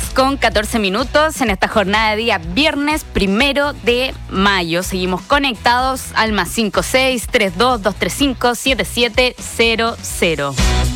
con 14 minutos en esta jornada de día viernes 1 de mayo. Seguimos conectados al +56 32 235 7700.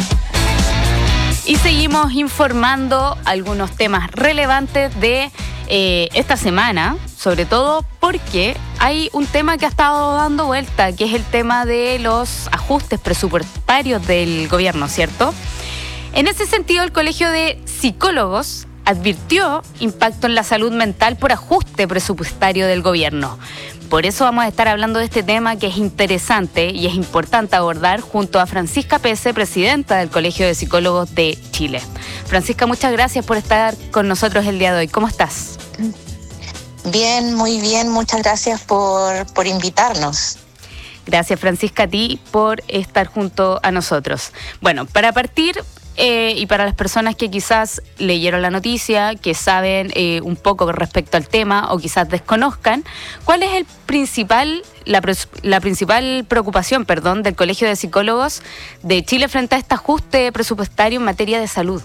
Y seguimos informando algunos temas relevantes de esta semana, sobre todo porque hay un tema que ha estado dando vuelta, que es el tema de los ajustes presupuestarios del gobierno, ¿cierto? En ese sentido, el Colegio de Psicólogos advirtió impacto en la salud mental por ajuste presupuestario del gobierno. Por eso vamos a estar hablando de este tema que es interesante y es importante abordar junto a Francisca Pese, presidenta del Colegio de Psicólogos de Chile. Francisca, muchas gracias por estar con nosotros el día de hoy. ¿Cómo estás? Bien, muy bien. Muchas gracias por invitarnos. Gracias, Francisca, a ti por estar junto a nosotros. Bueno, para partir... y para las personas que quizás leyeron la noticia, que saben un poco respecto al tema o quizás desconozcan, ¿cuál es la principal preocupación, del Colegio de Psicólogos de Chile frente a este ajuste presupuestario en materia de salud?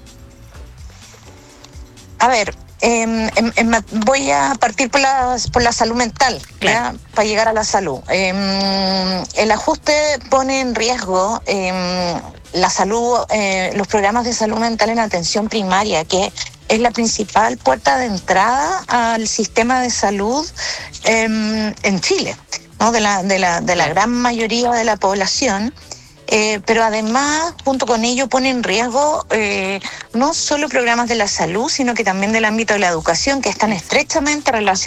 A ver, voy a partir por la salud mental, claro, para llegar a la salud. El ajuste pone en riesgo la salud, los programas de salud mental en atención primaria, que es la principal puerta de entrada al sistema de salud en Chile, ¿no? de la gran mayoría de la población. Pero además, junto con ello, pone en riesgo no solo programas de la salud, sino que también del ámbito de la educación, que están estrechamente relacionados